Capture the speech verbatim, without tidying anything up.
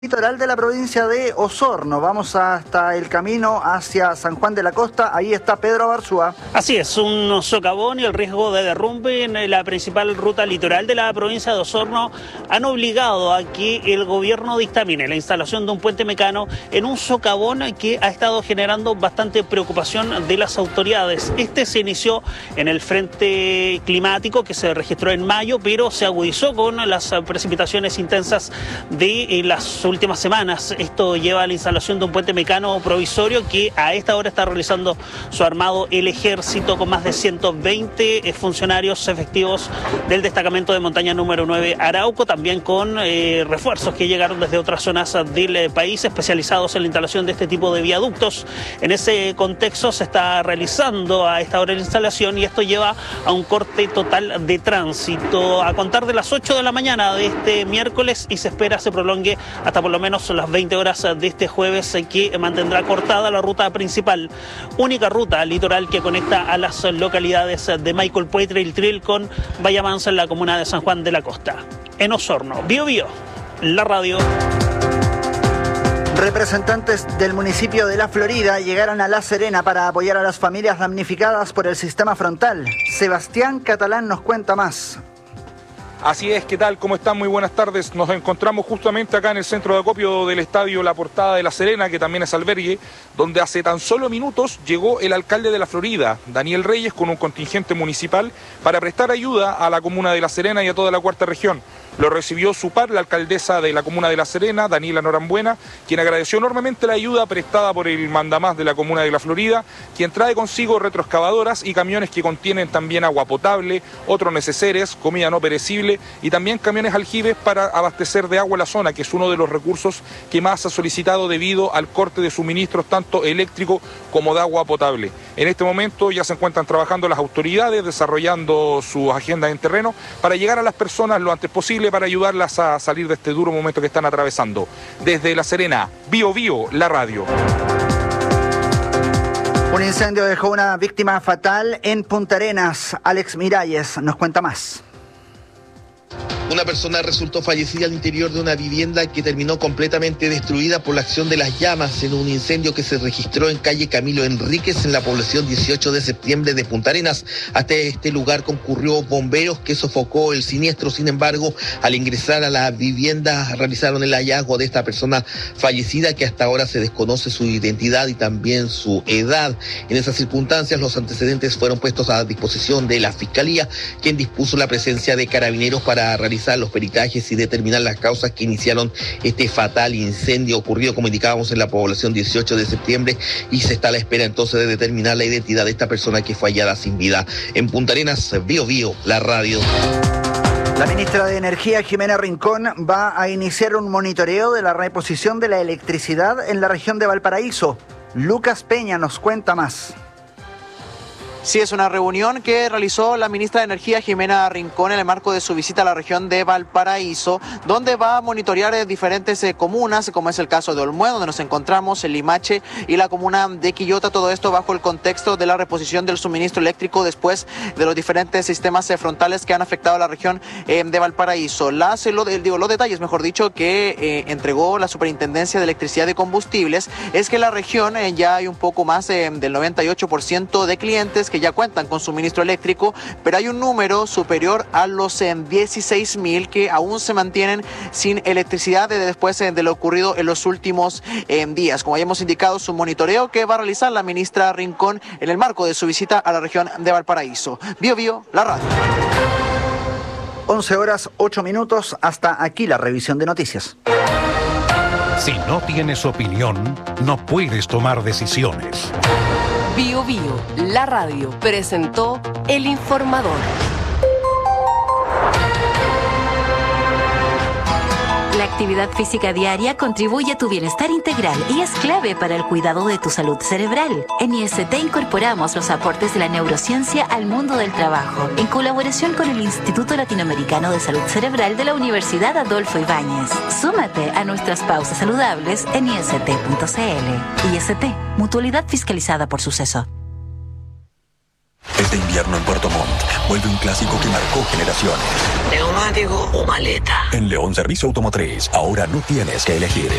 Litoral de la provincia de Osorno. Vamos hasta el camino hacia San Juan de la Costa. Ahí está Pedro Barzúa. Así es, un socavón y el riesgo de derrumbe en la principal ruta litoral de la provincia de Osorno han obligado a que el gobierno dictamine la instalación de un puente mecano en un socavón que ha estado generando bastante preocupación de las autoridades. Este se inició en el frente climático que se registró en mayo, pero se agudizó con las precipitaciones intensas de las últimas semanas. Esto lleva a la instalación de un puente mecano provisorio que a esta hora está realizando su armado el ejército con más de ciento veinte funcionarios efectivos del destacamento de montaña número nueve Arauco, también con eh, refuerzos que llegaron desde otras zonas del país especializados en la instalación de este tipo de viaductos. En ese contexto se está realizando a esta hora la instalación y esto lleva a un corte total de tránsito a contar de las ocho de la mañana de este miércoles y se espera se prolongue hasta por lo menos las veinte horas de este jueves, que mantendrá cortada la ruta principal, única ruta litoral que conecta a las localidades de Michael Puetre y el Triel con Bahía Mansa en la comuna de San Juan de la Costa. En Osorno, Bio Bio, la radio. Representantes del municipio de La Florida llegaron a La Serena para apoyar a las familias damnificadas por el sistema frontal. Sebastián Catalán nos cuenta más. Así es, ¿qué tal? ¿Cómo están? Muy buenas tardes. Nos encontramos justamente acá en el centro de acopio del estadio La Portada de La Serena, que también es albergue, donde hace tan solo minutos llegó el alcalde de La Florida, Daniel Reyes, con un contingente municipal para prestar ayuda a la comuna de La Serena y a toda la cuarta región. Lo recibió su par, la alcaldesa de la comuna de La Serena, Daniela Norambuena, quien agradeció enormemente la ayuda prestada por el mandamás de la comuna de La Florida, quien trae consigo retroexcavadoras y camiones que contienen también agua potable, otros neceseres, comida no perecible y también camiones aljibes para abastecer de agua la zona, que es uno de los recursos que más ha solicitado debido al corte de suministros tanto eléctrico como de agua potable. En este momento ya se encuentran trabajando las autoridades, desarrollando sus agendas en terreno para llegar a las personas lo antes posible para ayudarlas a salir de este duro momento que están atravesando. Desde La Serena, Bio Bio, la radio. Un incendio dejó una víctima fatal en Punta Arenas. Alex Miralles nos cuenta más. Una persona resultó fallecida al interior de una vivienda que terminó completamente destruida por la acción de las llamas en un incendio que se registró en calle Camilo Enríquez en la población dieciocho de septiembre de Punta Arenas. Hasta este lugar concurrió bomberos que sofocó el siniestro. Sin embargo, al ingresar a la vivienda realizaron el hallazgo de esta persona fallecida, que hasta ahora se desconoce su identidad y también su edad. En esas circunstancias, los antecedentes fueron puestos a disposición de la Fiscalía, quien dispuso la presencia de carabineros para realizar los peritajes y determinar las causas que iniciaron este fatal incendio ocurrido, como indicábamos, en la población dieciocho de septiembre, y se está a la espera entonces de determinar la identidad de esta persona que fue hallada sin vida. En Punta Arenas, Bio Bio, la radio. La ministra de Energía, Jimena Rincón, va a iniciar un monitoreo de la reposición de la electricidad en la región de Valparaíso. Lucas Peña nos cuenta más. Sí, es una reunión que realizó la ministra de Energía, Jimena Rincón, en el marco de su visita a la región de Valparaíso, donde va a monitorear diferentes eh, comunas, como es el caso de Olmué, donde nos encontramos, en Limache y la comuna de Quillota. Todo esto bajo el contexto de la reposición del suministro eléctrico después de los diferentes sistemas eh, frontales que han afectado a la región eh, de Valparaíso. Las, lo, digo, los detalles, mejor dicho, que eh, entregó la Superintendencia de Electricidad y Combustibles es que en la región eh, ya hay un poco más eh, del noventa y ocho por ciento de clientes que ya cuentan con suministro eléctrico, pero hay un número superior a los eh, dieciséis mil que aún se mantienen sin electricidad desde después eh, de lo ocurrido en los últimos eh, días. Como ya hemos indicado, es un monitoreo que va a realizar la ministra Rincón en el marco de su visita a la región de Valparaíso. Bio Bio, la radio. once horas, ocho minutos. Hasta aquí la revisión de noticias. Si no tienes opinión, no puedes tomar decisiones. Bio Bio, la radio, presentó El Informador. La actividad física diaria contribuye a tu bienestar integral y es clave para el cuidado de tu salud cerebral. En I S T incorporamos los aportes de la neurociencia al mundo del trabajo, en colaboración con el Instituto Latinoamericano de Salud Cerebral de la Universidad Adolfo Ibáñez. Súmate a nuestras pausas saludables en I S T punto C L. I S T, mutualidad fiscalizada por Suceso. Este invierno en Puerto Montt vuelve un clásico que marcó generaciones. ¿Neumático o maleta? En León Servicio Automotriz, ahora no tienes que elegir.